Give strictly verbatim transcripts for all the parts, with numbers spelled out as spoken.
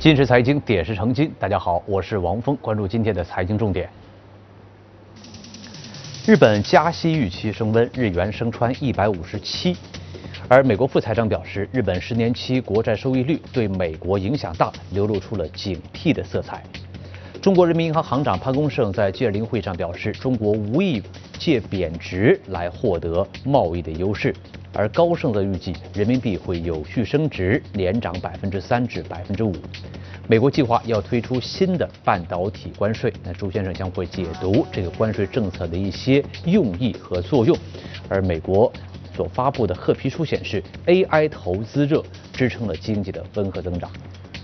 今日财经点石成金，大家好，我是王峰，关注今天的财经重点。日本加息预期升温，日元升穿一百五十七。而美国副财长表示，日本十年期国债收益率对美国影响大，流露出了警惕的色彩。中国人民银行行长潘功胜在 G 二零 会上表示，中国无意借贬值来获得贸易的优势。而高盛则预计人民币会有序升值，连涨百分之三至百分之五。美国计划要推出新的半导体关税，那朱先生将会解读这个关税政策的一些用意和作用。而美国所发布的褐皮书显示 ，A I 投资热支撑了经济的温和增长。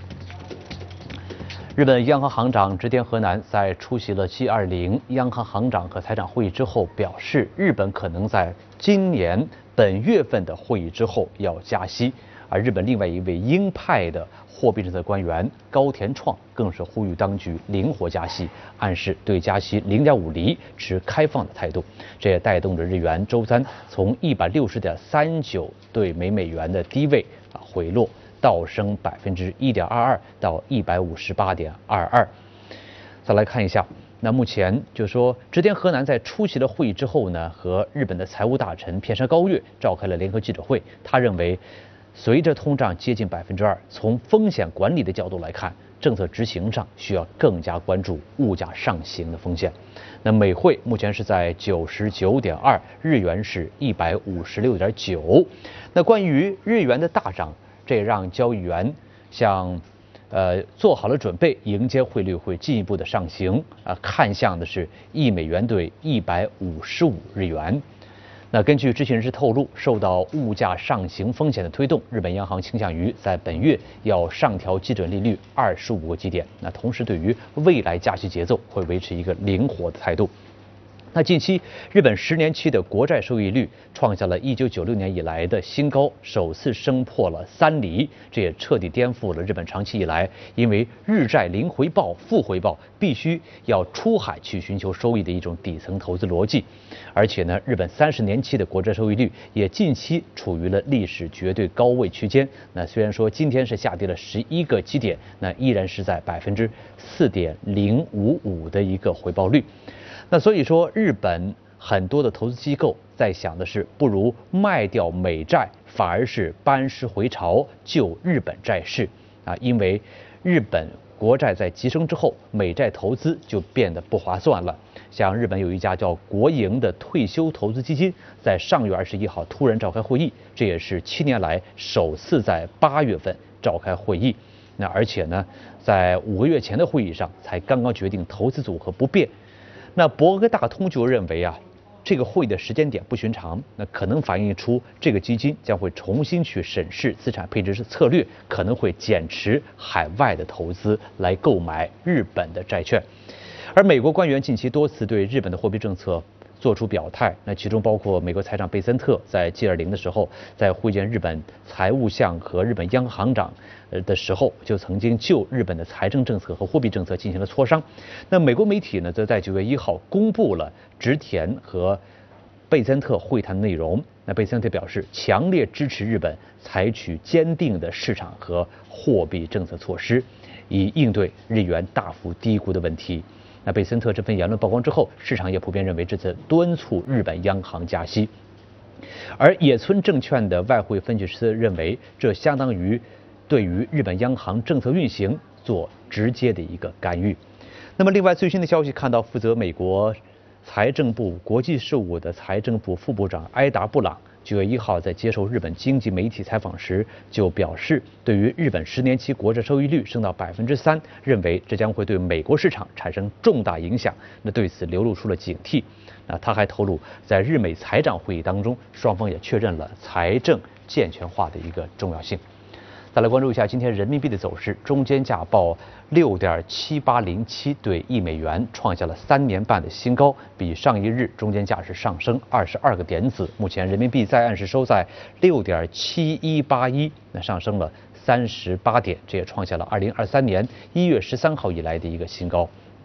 日本央行行长植田和男在出席了 G 二零 央行行长和财长会议之后表示，日本可能在今年本月份的会议之后要加息。而日本另外一位鹰派的货币政策官员高田创更是呼吁当局灵活加息，暗示对加息 零点五厘持开放的态度。这也带动着日元周三从一百六十点三九对每美元的低位啊回落，倒升百分之一点二二到一百五十八点二二。再来看一下，那目前就是说，植田和男在出席了会议之后呢，和日本的财务大臣片山高月召开了联合记者会。他认为，随着通胀接近百分之二，从风险管理的角度来看，政策执行上需要更加关注物价上行的风险。那美汇目前是在九十九点二，日元是一百五十六点九。那关于日元的大涨，这也让交易员像呃做好了准备，迎接汇率会进一步的上行啊、呃，看向的是一美元兑一百五十五日元。那根据知情人士透露，受到物价上行风险的推动，日本央行倾向于在本月要上调基准利率二十五个基点。那同时，对于未来加息节奏会维持一个灵活的态度。那近期，日本十年期的国债收益率创下了一九九六年以来的新高，首次升破了三厘，这也彻底颠覆了日本长期以来因为日债零回报、负回报必须要出海去寻求收益的一种底层投资逻辑。而且呢，日本三十年期的国债收益率也近期处于了历史绝对高位区间。那虽然说今天是下跌了十一个基点，那依然是在百分之四点零五五的一个回报率。那所以说，日本很多的投资机构在想的是，不如卖掉美债，反而是班师回朝救日本债市啊，因为日本国债在急升之后，美债投资就变得不划算了。像日本有一家叫国营的退休投资基金，在上月二十一号突然召开会议，这也是七年来首次在八月份召开会议。那而且呢，在五个月前的会议上才刚刚决定投资组合不变。那博格大通就认为啊，这个会议的时间点不寻常，那可能反映出这个基金将会重新去审视资产配置策略，可能会减持海外的投资来购买日本的债券。而美国官员近期多次对日本的货币政策做出表态，那其中包括美国财长贝森特在 G 二零 的时候，在会见日本财务相和日本央行长的时候，就曾经就日本的财政政策和货币政策进行了磋商。那美国媒体呢，则在九月一号公布了植田和贝森特会谈的内容。那贝森特表示，强烈支持日本采取坚定的市场和货币政策措施，以应对日元大幅低估的问题。那贝森特这份言论曝光之后，市场也普遍认为这次敦促日本央行加息。而野村证券的外汇分析师认为，这相当于对于日本央行政策运行做直接的一个干预。那么，另外最新的消息看到，负责美国财政部国际事务的财政部副部长埃达布朗九月一号在接受日本经济媒体采访时就表示，对于日本十年期国债收益率升到百分之三，认为这将会对美国市场产生重大影响。那对此流露出了警惕。那他还透露，在日美财长会议当中，双方也确认了财政健全化的一个重要性。再来关注一下今天人民币的走势，中间价报六点七八零七对一美元，创下了三年半的新高，比上一日中间价是上升二十二个点子。目前人民币在岸是收在六点七一八一，那上升了三十八点，这也创下了二零二三年一月十三号以来的一个新高。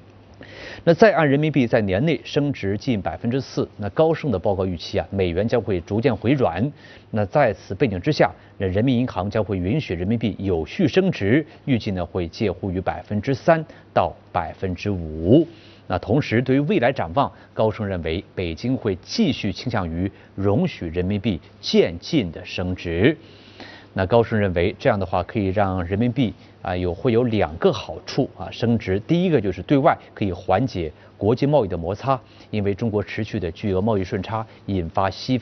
那再按人民币在年内升值近百分之四，那高盛的报告预期啊，美元将会逐渐回软。那在此背景之下，那人民银行将会允许人民币有序升值，预计呢会介乎于百分之三到百分之五。那同时，对于未来展望，高盛认为北京会继续倾向于容许人民币渐进的升值。那高盛认为，这样的话可以让人民币啊有会有两个好处啊升值。第一个就是对外可以缓解国际贸易的摩擦，因为中国持续的巨额贸易顺差引发西方